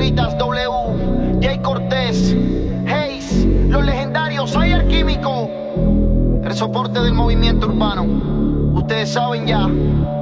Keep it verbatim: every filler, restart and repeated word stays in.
Freitas, W, Jay Cortés, Hayes, los legendarios, Ayer Químico, el soporte del movimiento urbano. Ustedes saben ya.